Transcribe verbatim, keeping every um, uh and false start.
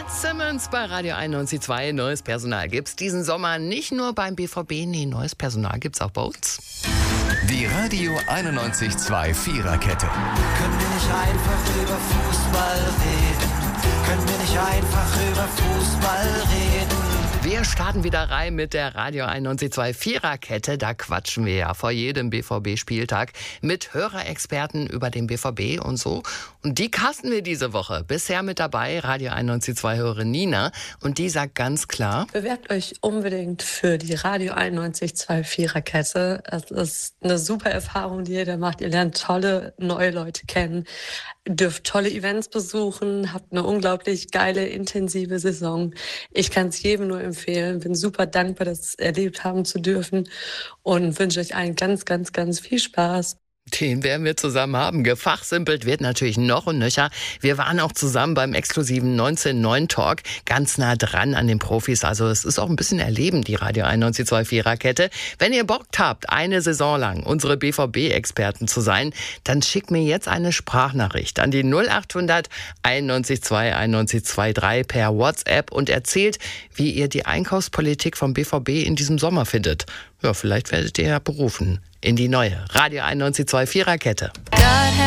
Simmons bei Radio einundneunzig Komma zwei. Neues Personal gibt's diesen Sommer nicht nur beim B V B, nee, neues Personal gibt's auch bei uns. Die Radio einundneunzig Komma zwei Viererkette. Können wir nicht einfach über Fußball reden? Können wir nicht einfach über Fußball reden? Wir starten wieder rein mit der Radio einundneunzig Komma zwei Viererkette. Da quatschen wir ja vor jedem B V B-Spieltag mit Hörerexperten über den B V B und so. Und die casten wir diese Woche. Bisher mit dabei Radio einundneunzig Komma zwei-Hörerin Nina. Und die sagt ganz klar: Bewerbt euch unbedingt für die Radio einundneunzig Komma zwei Viererkette. Es ist eine super Erfahrung, die ihr da macht. Ihr lernt tolle neue Leute kennen, dürft tolle Events besuchen, habt eine unglaublich geile, intensive Saison. Ich kann es jedem nur empfehlen. Bin super dankbar, das erlebt haben zu dürfen und wünsche euch allen ganz, ganz, ganz viel Spaß. Den werden wir zusammen haben. Gefachsimpelt wird natürlich noch und nöcher. Wir waren auch zusammen beim exklusiven neunzehn neun Talk, ganz nah dran an den Profis. Also es ist auch ein bisschen erleben, die Radio einundneunzig Komma zwei Viererkette. Wenn ihr Bock habt, eine Saison lang unsere B V B-Experten zu sein, dann schickt mir jetzt eine Sprachnachricht an die null achthundert einundneunzig Komma zwei einundneunzig Komma drei per WhatsApp und erzählt, wie ihr die Einkaufspolitik vom B V B in diesem Sommer findet. Ja, vielleicht werdet ihr ja berufen in die neue Radio einundneunzig Komma zwei Viererkette.